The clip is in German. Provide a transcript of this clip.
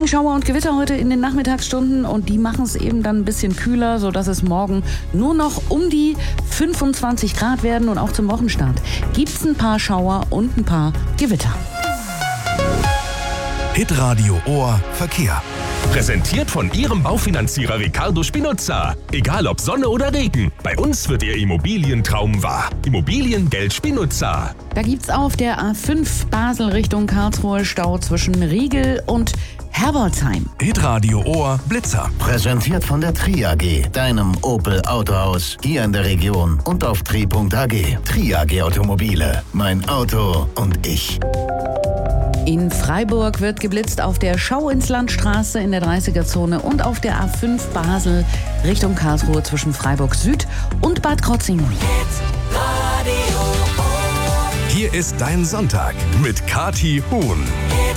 Schauer und Gewitter heute in den Nachmittagsstunden und die machen es eben dann ein bisschen kühler, sodass es morgen nur noch um die 25 Grad werden und auch zum Wochenstart gibt es ein paar Schauer und ein paar Gewitter. Hitradio Ohr Verkehr. Präsentiert von Ihrem Baufinanzierer Ricardo Spinuzza. Egal ob Sonne oder Regen, bei uns wird Ihr Immobilientraum wahr. Immobiliengeld Spinuzza. Da gibt's auf der A5 Basel Richtung Karlsruhe Stau zwischen Riegel und Herbolzheim. Hitradio Ohr Blitzer. Präsentiert von der Tri AG, deinem Opel Autohaus hier in der Region und auf tri.ag. Tri AG Automobile, mein Auto und ich. In Freiburg wird geblitzt auf der Schauinslandstraße in der 30er-Zone und auf der A5 Basel Richtung Karlsruhe zwischen Freiburg Süd und Bad Krozingen. Hier ist dein Sonntag mit Kathi Huhn.